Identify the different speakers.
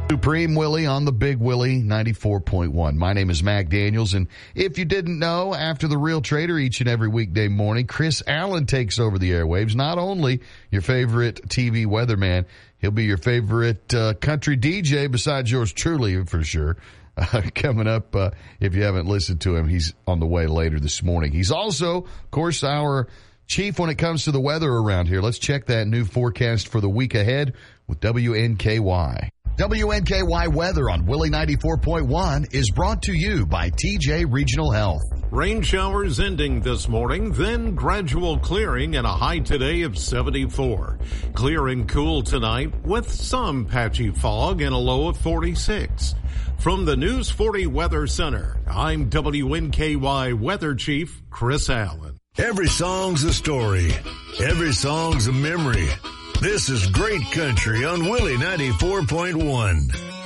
Speaker 1: Supreme Willie on the Big Willie 94.1. My name is Mac Daniels, and if you didn't know, after the Real Trader each and every weekday morning, Chris Allen takes over the airwaves. Not only your favorite TV weatherman, he'll be your favorite country DJ besides yours truly, for sure. Coming up, if you haven't listened to him, he's on the way later this morning. He's also, of course, our chief when it comes to the weather around here. Let's check that new forecast for the week ahead with WNKY. WNKY weather on Willie 94.1 is brought to you by TJ Regional Health.
Speaker 2: Rain showers ending this morning, then gradual clearing and a high today of 74. Clearing cool tonight with some patchy fog and a low of 46. From the News 40 Weather Center, I'm WNKY Weather Chief Chris Allen.
Speaker 3: Every song's a story. Every song's a memory. This is Great Country on Willie 94.1.